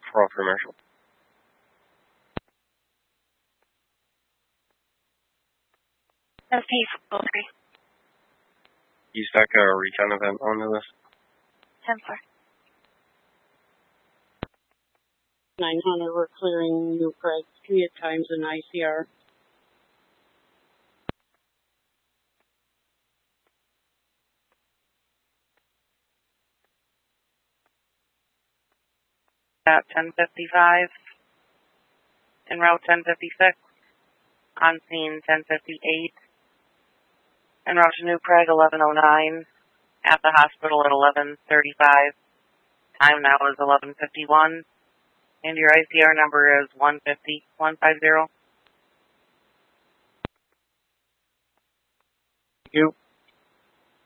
403 Marshall. That's P403. You stack a recon event onto this? 10-4. 900, we're clearing New Prague. Commute times in ICR. At 10:55. En route 10:56. On scene 10:58. En route to New Prague 11:09. At the hospital at 11:35. Time now is 11:51. And your ICR number is 150. 150. Thank you.